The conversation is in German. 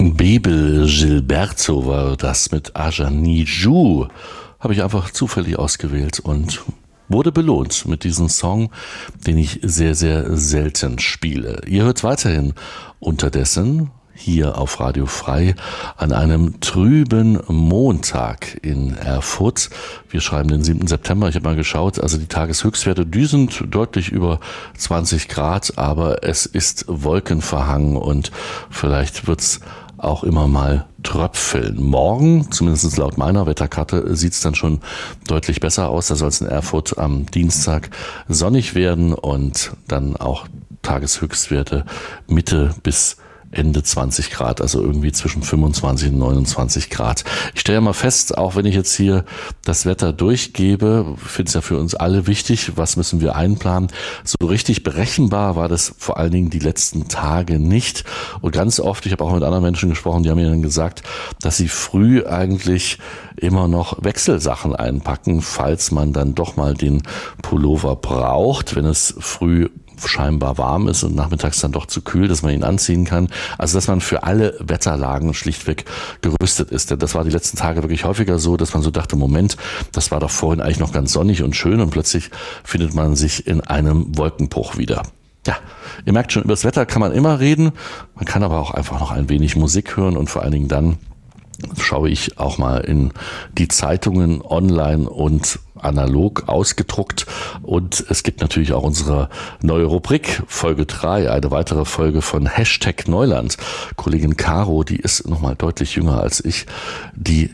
Bebel Gilberto war das mit Ajaniju. Habe ich einfach zufällig ausgewählt und wurde belohnt mit diesem Song, den ich sehr, sehr selten spiele. Ihr hört weiterhin unterdessen hier auf Radio Frei an einem trüben Montag in Erfurt. Wir schreiben den 7. September. Ich habe mal geschaut, also die Tageshöchstwerte, die sind deutlich über 20 Grad, aber es ist wolkenverhangen und vielleicht wird's auch immer mal tröpfeln. Morgen, zumindest laut meiner Wetterkarte, sieht es dann schon deutlich besser aus. Da soll es in Erfurt am Dienstag sonnig werden und dann auch Tageshöchstwerte Mitte bis Ende 20 Grad, also irgendwie zwischen 25 und 29 Grad. Ich stelle mal fest, auch wenn ich jetzt hier das Wetter durchgebe, finde es ja für uns alle wichtig, was müssen wir einplanen. So richtig berechenbar war das vor allen Dingen die letzten Tage nicht. Und ganz oft, ich habe auch mit anderen Menschen gesprochen, die haben mir dann gesagt, dass sie früh eigentlich immer noch Wechselsachen einpacken, falls man dann doch mal den Pullover braucht, wenn es früh scheinbar warm ist und nachmittags dann doch zu kühl, dass man ihn anziehen kann. Also dass man für alle Wetterlagen schlichtweg gerüstet ist. Denn das war die letzten Tage wirklich häufiger so, dass man so dachte, Moment, das war doch vorhin eigentlich noch ganz sonnig und schön und plötzlich findet man sich in einem Wolkenbruch wieder. Ja, ihr merkt schon, über das Wetter kann man immer reden. Man kann aber auch einfach noch ein wenig Musik hören und vor allen Dingen dann schaue ich auch mal in die Zeitungen online und analog ausgedruckt und es gibt natürlich auch unsere neue Rubrik Folge 3, eine weitere Folge von Hashtag Neuland. Kollegin Caro, die ist nochmal deutlich jünger als ich, die